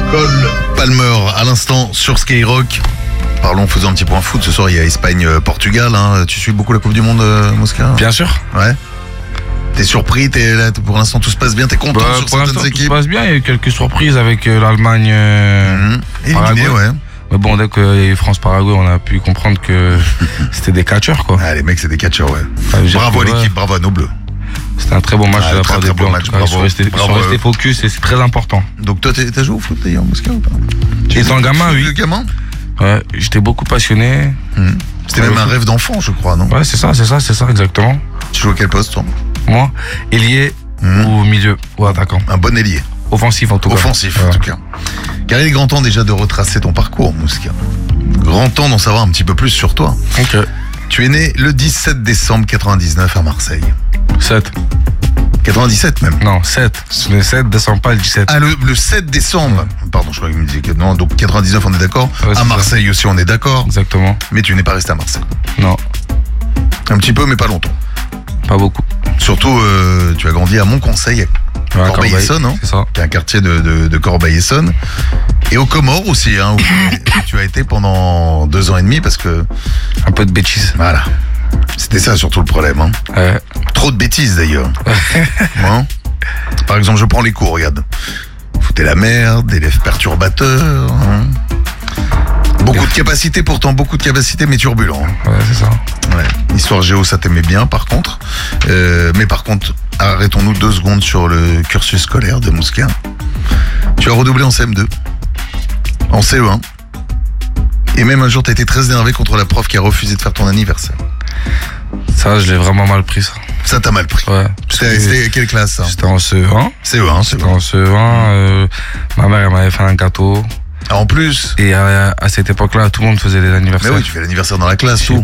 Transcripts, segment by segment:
Cole Palmer à l'instant sur Skyrock. Parlons, faisons un petit point foot. Ce soir, il y a Espagne-Portugal. Hein. Tu suis beaucoup la Coupe du Monde, Mosca? Bien sûr. Ouais. T'es surpris, là, pour l'instant tout se passe bien, t'es content sur pour certaines équipes? Tout se passe bien, il y a eu quelques surprises avec l'Allemagne. Éliminé, ouais. Mais bon, dès qu'il y a eu France-Paraguay, on a pu comprendre que c'était des catcheurs, quoi. Ah, les mecs, c'est des catcheurs, ouais. Bravo à l'équipe, bravo à nos bleus. C'était un très bon match de la part des Bleus. Ils sont restés focus et c'est très important. Donc toi, t'as joué au foot d'ailleurs, Mosca, ou pas? Étant gamin, oui. Gamin? Ouais, j'étais beaucoup passionné. C'était même un rêve d'enfant, je crois, non? Ouais, c'est ça, exactement. Tu joues à quel poste, toi? Moi, ailier ou milieu ou attaquant. Un bon ailier. Offensif, en tout cas. Offensif, en tout cas. Car il est grand temps déjà de retracer ton parcours, Mosca. Grand temps d'en savoir un petit peu plus sur toi. Ok. Tu es né le 17 décembre 99 à Marseille. 7. 97 même. Non, 7. Le 7 décembre, pas le 17. Ah, le 7 décembre. Pardon, je crois qu'il me disait que non. Donc 99, on est d'accord. Ouais, à Marseille ça. Aussi, on est d'accord. Exactement. Mais tu n'es pas resté à Marseille. Non. Un petit peu, mais pas longtemps. Pas beaucoup. Surtout, tu as grandi à Montconseil, Corbeil-Essonnes, hein, c'est ça. Qui est un quartier de Corbeil-Essonnes. Et aux Comores aussi, hein, où tu as été pendant 2 ans et demi, parce que... Un peu de bêtises. Voilà. C'était ça surtout le problème. Hein. Trop de bêtises d'ailleurs. Hein. Par exemple, je prends les cours, regarde. Foutez la merde, élèves perturbateurs. Hein. Beaucoup de capacité pourtant, mais turbulent. Hein. Ouais, c'est ça. Ouais. Histoire géo, ça t'aimait bien par contre. Mais par contre, arrêtons-nous 2 secondes sur le cursus scolaire de Mosca. Tu as redoublé en CM2, en CE1. Et même un jour, t'as été très énervé contre la prof qui a refusé de faire ton anniversaire. Ça, je l'ai vraiment mal pris, ça. Ça, t'as mal pris. Ouais. C'était quelle classe, ça? C'était en CE1. CE1. En CE1. Ma mère, elle m'avait fait un gâteau. Ah, en plus. Et à cette époque-là, tout le monde faisait des anniversaires. Mais oui, tu fais l'anniversaire dans la classe, tout.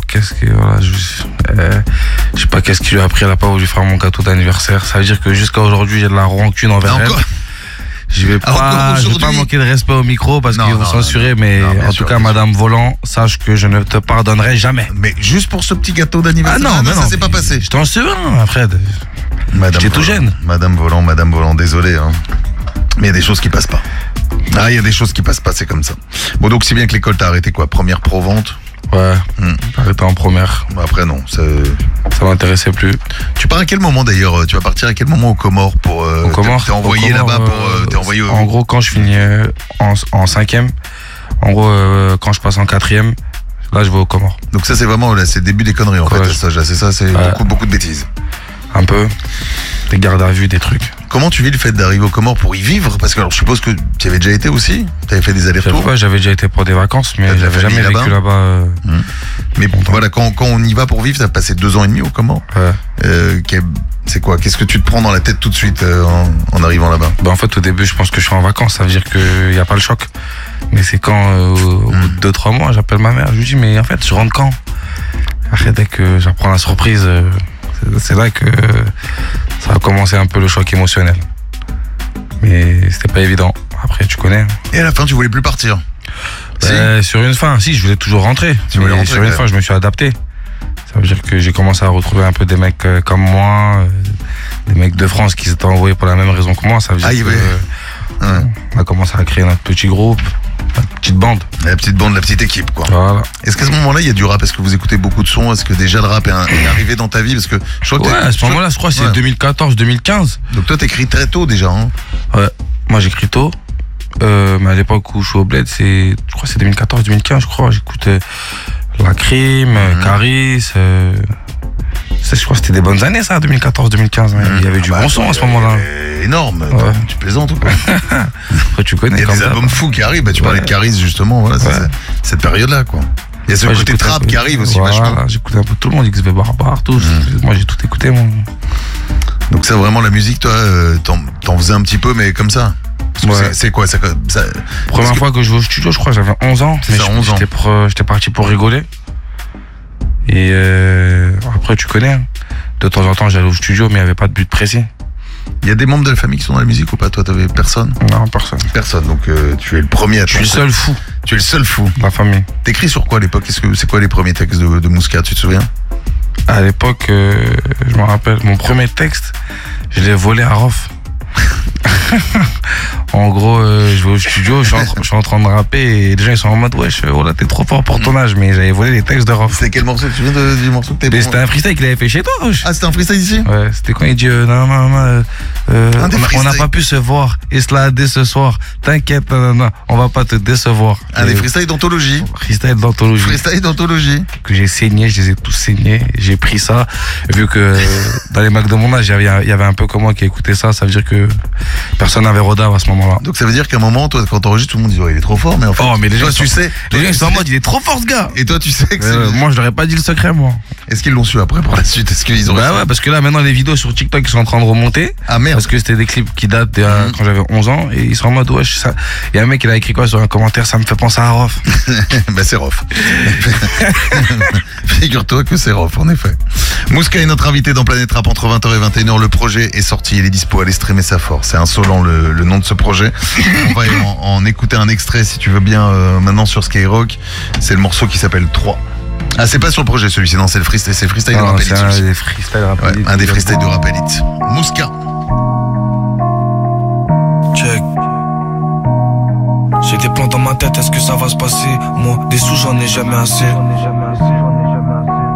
Je sais pas qu'est-ce qui lui a pris, elle a pas voulu faire mon gâteau d'anniversaire. Ça veut dire que jusqu'à aujourd'hui, j'ai de la rancune envers elle. Je vais pas manquer de respect au micro parce qu'ils vont censurer, mais en tout cas, Madame Volant, sache que je ne te pardonnerai jamais. Mais juste pour ce petit gâteau d'anniversaire, ça s'est pas passé. J'étais en CE1, Fred. J'étais tout jeune. Madame Volant, désolé. Hein. Mais il y a des choses qui passent pas. Ah, il y a des choses qui passent pas, c'est comme ça. Bon, donc si bien que l'école, t'as arrêté quoi? Première pro-vente? Ouais, arrêté en première. Après, non. Ça m'intéressait plus. Tu pars à quel moment d'ailleurs? Tu vas partir à quel moment aux Comores pour. Aux Comores. T'es envoyé là-bas pour. T'es envoyé En gros, quand je finis en 5e, en gros, quand je passe en 4e, là, je vais aux Comores. Donc, ça, c'est vraiment c'est le début des conneries en fait. C'est ça, c'est beaucoup de bêtises. Un peu. Des gardes à vue, des trucs. Comment tu vis le fait d'arriver aux Comores pour y vivre? Parce que alors, je suppose que tu avais déjà été aussi. Tu avais fait des allers-retours. Ouais, j'avais déjà été pour des vacances, mais j'avais jamais vécu là-bas. Mais bon, voilà, quand on y va pour vivre, ça a passé 2 ans et demi aux Comores. Ouais. C'est quoi? Qu'est-ce que tu te prends dans la tête tout de suite en arrivant là-bas? En fait, au début, je pense que je suis en vacances. Ça veut dire qu'il n'y a pas le choc. Mais c'est quand, au bout de 2-3 mois, j'appelle ma mère. Je lui dis, mais en fait, je rentre quand? Après, dès que j'apprends la surprise, c'est là que ça a commencé un peu le choc émotionnel. Mais c'était pas évident. Après, tu connais. Et à la fin, tu voulais plus partir? Sur une fin, si, je voulais toujours rentrer. Sur une fin, je me suis adapté. Ça veut dire que j'ai commencé à retrouver un peu des mecs comme moi, des mecs de France qui s'étaient envoyés pour la même raison que moi. Ça veut dire on a commencé à créer notre petit groupe, notre petite bande. La petite bande, la petite équipe, quoi. Voilà. Est-ce qu'à ce moment-là, il y a du rap? Est-ce que vous écoutez beaucoup de sons? Est-ce que déjà le rap est arrivé dans ta vie? Parce que je crois que à ce moment-là, je crois que c'est 2014-2015. Donc toi, t'écris très tôt déjà, hein? Ouais, moi j'écris tôt. Mais à l'époque où je suis au Bled, je crois que c'est 2014-2015, je crois. J'écoutais La Crime, Caris. Je crois que c'était des bonnes années, ça, 2014-2015. Il y avait du bon son à ce moment-là. Énorme. Ouais. Tu plaisantes ou quoi? Après, tu connais. Il y a des albums fous qui arrivent. Tu parlais de Caris, justement. Voilà, c'est cette période-là, quoi. Il y a ce côté trap qui arrive aussi, vachement. J'écoutais un peu tout le monde, XV Barbare, tout. Moi, j'ai tout écouté, moi. Donc ça, vraiment, la musique, toi, t'en faisais un petit peu, mais comme ça? C'est quoi ça? Première fois que je jouais au studio, je crois, j'avais 11 ans. C'est ça, 11 ans. J'étais parti pour rigoler. Et après, tu connais. De temps en temps, j'allais au studio, mais il n'y avait pas de but précis. Il y a des membres de la famille qui sont dans la musique ou pas? Toi, t'avais personne? Non, personne. Personne, donc tu es le premier à... Je suis le seul fou. Tu es le seul fou. La famille. T'écris sur quoi à l'époque? C'est quoi les premiers textes de Mosca, tu te souviens? À l'époque, je me rappelle, mon premier texte, je l'ai volé à Rof. en gros, je vais au studio, je suis en train de rapper et les gens ils sont en mode wesh, oh là t'es trop fort pour ton âge, mais j'avais volé les textes de Rof. C'est quel morceau? Tu viens du morceau que t'es Mais c'était un freestyle qu'il avait fait chez toi, wesh. Ah, c'était un freestyle ici? Ouais, c'était quand il dit on n'a pas pu se voir et cela dès ce soir. T'inquiète, on va pas te décevoir. Un des freestyles d'anthologie. Freestyle d'anthologie. Freestyle d'anthologie. Que j'ai saigné, je les ai tous saignés. J'ai pris ça, vu que dans les Macs de mon âge, il y avait un peu comme moi qui écoutait ça. Ça veut dire que personne n'avait Roda à ce moment-là. Donc ça veut dire qu'à un moment, toi, quand t'enregistres, tout le monde dit ouais, il est trop fort, mais en fait, oh, mais les gens, tu sais, les gens ils sont en mode il est trop fort ce gars. Et toi, tu sais que c'est. Moi, je leur ai pas dit le secret, moi. Est-ce qu'ils l'ont su après pour la suite? Est-ce qu'ils ont. Bah ouais, parce que là, maintenant, les vidéos sur TikTok ils sont en train de remonter. Ah merde. Parce que c'était des clips qui datent quand j'avais 11 ans et ils sont en mode ouais, ça. Il y a un mec il a écrit quoi sur un commentaire, ça me fait penser à Rof. Bah c'est Rof. Figure-toi que c'est Rof, en effet. Mouska est notre invité dans Planète Rap entre 20h et 21h. Le projet est sorti, il est dispo, allez streamer sa force. C'est Insolent le nom de ce projet. On va en écouter un extrait si tu veux bien maintenant sur Skyrock. C'est le morceau qui s'appelle 3. Ah, c'est pas sur le projet celui-ci, non, c'est le freestyle, de Rap Elite. C'est un des freestyles Rap Elite. Ouais, un des freestyles de Rap Elite. Mouska. Check. J'ai des plans dans ma tête, est-ce que ça va se passer? Moi, des sous, j'en ai jamais assez.